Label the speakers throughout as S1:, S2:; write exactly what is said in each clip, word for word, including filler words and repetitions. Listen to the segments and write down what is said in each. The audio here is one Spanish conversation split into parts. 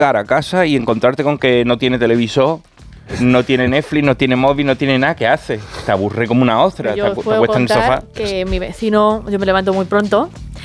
S1: a casa y encontrarte con que no tiene televisor, no tiene Netflix, no tiene móvil, no tiene nada. ¿Qué hace? Te aburre como una ostra.
S2: Yo
S1: te,
S2: puedo
S1: te en el sofá.
S2: Que mi vecino, yo me levanto muy pronto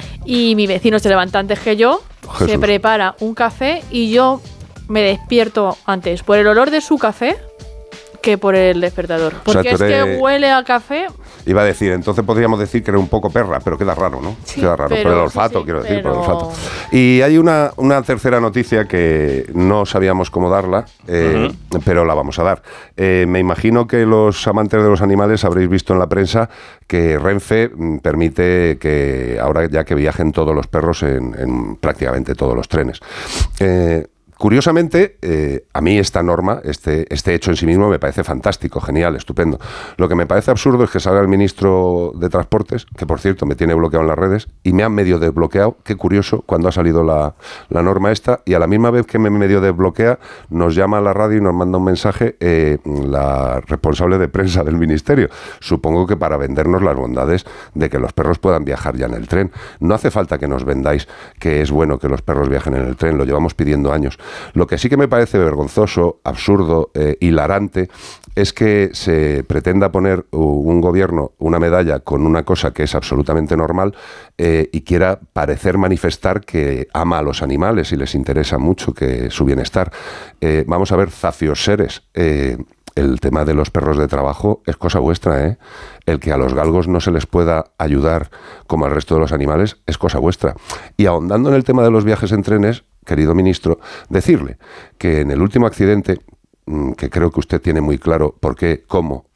S2: y mi vecino se levanta antes que yo, Jesús. Se prepara un café y yo me despierto antes por el olor de su café que por el despertador. Porque o sea, es eres... que huele a café.
S3: Iba a decir, entonces podríamos decir que era un poco perra, pero queda raro, ¿no?
S2: Sí,
S3: queda raro,
S2: pero,
S3: por el olfato,
S2: sí, sí,
S3: quiero decir,
S2: pero...
S3: por el olfato. Y hay una, una tercera noticia que no sabíamos cómo darla, eh, uh-huh. pero la vamos a dar. Eh, me imagino que los amantes de los animales habréis visto en la prensa que Renfe permite que ahora ya que viajen todos los perros en, en prácticamente todos los trenes. Eh, Curiosamente, eh, a mí esta norma, este, este hecho en sí mismo me parece fantástico, genial, estupendo. Lo que me parece absurdo es que salga el ministro de Transportes, que por cierto me tiene bloqueado en las redes, y me han medio desbloqueado, qué curioso, cuando ha salido la, la norma esta, y a la misma vez que me medio desbloquea, nos llama a la radio y nos manda un mensaje eh, la responsable de prensa del ministerio. Supongo que para vendernos las bondades de que los perros puedan viajar ya en el tren. No hace falta que nos vendáis que es bueno que los perros viajen en el tren, lo llevamos pidiendo años. Lo que sí que me parece vergonzoso, absurdo, eh, hilarante, es que se pretenda poner un gobierno una medalla con una cosa que es absolutamente normal eh, y quiera parecer manifestar que ama a los animales y les interesa mucho que su bienestar. Eh, vamos a ver, zafios seres, eh, el tema de los perros de trabajo es cosa vuestra, ¿eh? El que a los galgos no se les pueda ayudar como al resto de los animales es cosa vuestra. Y ahondando en el tema de los viajes en trenes, querido ministro, decirle que en el último accidente, que creo que usted tiene muy claro por qué, cómo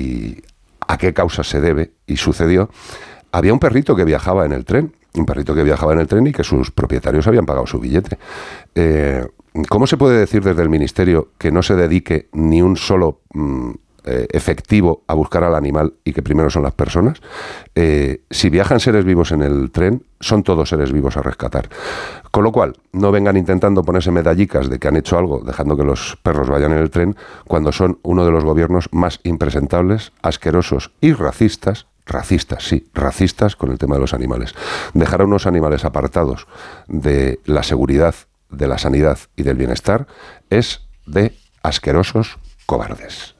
S3: y a qué causa se debe y sucedió, había un perrito que viajaba en el tren, un perrito que viajaba en el tren y que sus propietarios habían pagado su billete. Eh, ¿Cómo se puede decir desde el ministerio que no se dedique ni un solo mm, eh, efectivo a buscar al animal y que primero son las personas? Eh, si viajan seres vivos en el tren, son todos seres vivos a rescatar. Con lo cual, no vengan intentando ponerse medallicas de que han hecho algo, dejando que los perros vayan en el tren, cuando son uno de los gobiernos más impresentables, asquerosos y racistas, racistas, sí, racistas con el tema de los animales. Dejar a unos animales apartados de la seguridad, de la sanidad y del bienestar es de asquerosos cobardes.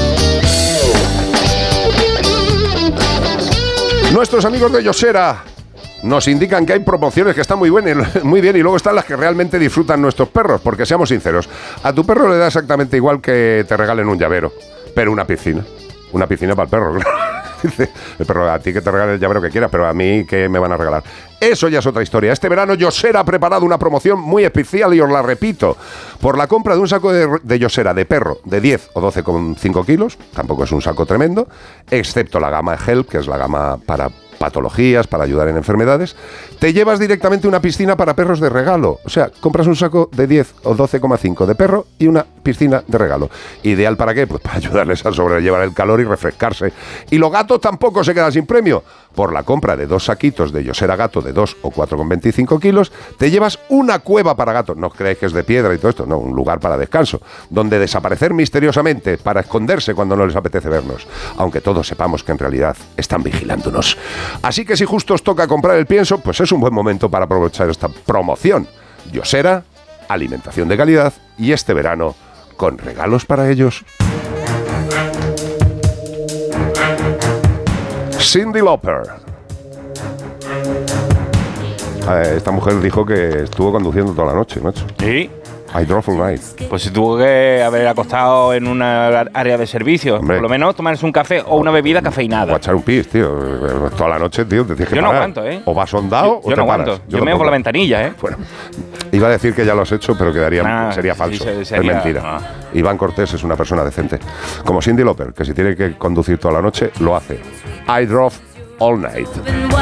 S3: Nuestros amigos de Yosera nos indican que hay promociones que están muy bien, muy bien y luego están las que realmente disfrutan nuestros perros, porque seamos sinceros, a tu perro le da exactamente igual que te regalen un llavero, pero una piscina, una piscina para el perro, claro. Dice el perro, a ti que te regale el llavero que quieras, pero a mí, ¿qué me van a regalar? Eso ya es otra historia. Este verano Yosera ha preparado una promoción muy especial y os la repito. Por la compra de un saco de, de Yosera de perro de diez o doce coma cinco kilos, tampoco es un saco tremendo, excepto la gama Help, que es la gama para patologías, para ayudar en enfermedades, te llevas directamente una piscina para perros de regalo. O sea, compras un saco de diez o doce coma cinco de perro y una piscina de regalo. ¿Ideal para qué? Pues para ayudarles a sobrellevar el calor y refrescarse. Y los gatos tampoco se quedan sin premio. Por la compra de dos saquitos de Yosera Gato de dos o cuatro coma veinticinco kilos, te llevas una cueva para gatos. No os creáis que es de piedra y todo esto, no, un lugar para descanso, donde desaparecer misteriosamente para esconderse cuando no les apetece vernos. Aunque todos sepamos que en realidad están vigilándonos. Así que si justo os toca comprar el pienso, pues es un buen momento para aprovechar esta promoción. Yosera, alimentación de calidad y este verano con regalos para ellos. Cyndi Lauper. Esta mujer dijo que estuvo conduciendo toda la noche, macho.
S1: ¿Sí?
S3: I drove all night.
S1: Pues si tuvo que haber acostado en una área de servicio, hombre, por lo menos tomarse un café o una bebida cafeinada.
S3: O echar un pis, tío. Toda la noche, tío, te tienes que
S1: Yo
S3: parar.
S1: no aguanto, ¿eh?
S3: O vas sondado o
S1: yo
S3: te
S1: no
S3: paras.
S1: Aguanto. Yo, yo me voy por la ventanilla, ¿eh?
S3: Bueno, iba a decir que ya lo has hecho, pero quedaría, nah, sería falso. Sí, sería, es mentira. No. Iván Cortés es una persona decente. Como Cyndi Lauper, que si tiene que conducir toda la noche, lo hace. I drove all night.